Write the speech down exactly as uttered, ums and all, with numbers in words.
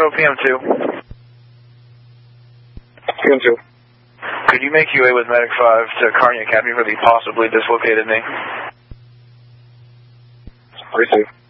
P M two. P M two. Could you make U A with Medic five to Kearney Academy for the possibly dislocated knee? Receive.